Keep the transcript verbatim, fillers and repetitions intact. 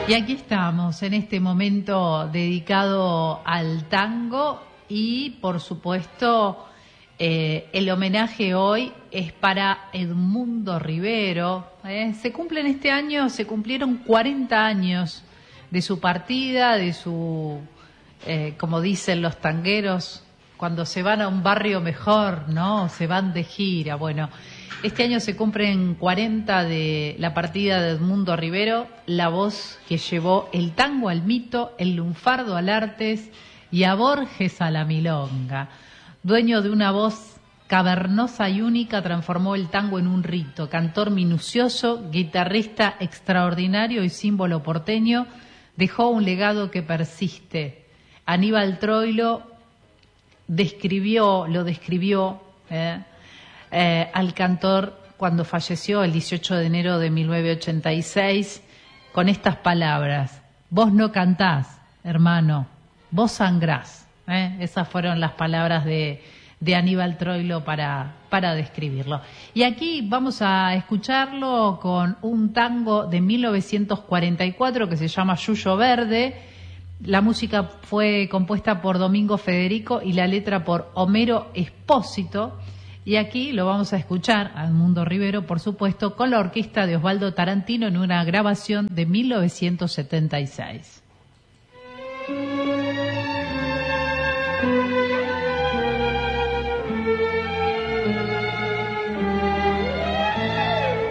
Y aquí estamos en este momento dedicado al tango y por supuesto eh, el homenaje hoy es para Edmundo Rivero. ¿eh? Se cumplen este año, se cumplieron cuarenta años de su partida, de su, eh, como dicen los tangueros, cuando se van a un barrio mejor, ¿no? Se van de gira. Bueno, este año se cumplen cuarenta de la partida de Edmundo Rivero, la voz que llevó el tango al mito, el lunfardo al artes y a Borges a la milonga. Dueño de una voz cavernosa y única, transformó el tango en un rito. Cantor minucioso, guitarrista extraordinario y símbolo porteño, dejó un legado que persiste. Aníbal Troilo describió, lo describió eh, eh, al cantor cuando falleció el dieciocho de enero de mil novecientos ochenta y seis con estas palabras: vos no cantás, hermano, vos sangrás. ¿eh? Esas fueron las palabras de, de Aníbal Troilo para, para describirlo. Y aquí vamos a escucharlo con un tango de mil novecientos cuarenta y cuatro que se llama Yuyo Verde. La música fue compuesta por Domingo Federico y la letra por Homero Espósito. Y aquí lo vamos a escuchar a Edmundo Rivero, por supuesto, con la orquesta de Osvaldo Tarantino en una grabación de mil novecientos setenta y seis.